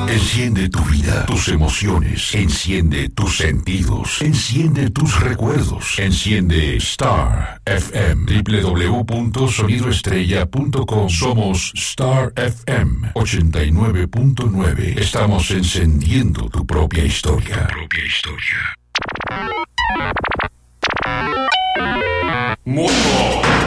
Enciende tu vida, tus emociones. Enciende tus sentidos. Enciende tus recuerdos. Enciende Star FM. www.sonidoestrella.com. Somos Star FM 89.9. Estamos encendiendo tu propia historia. Mundo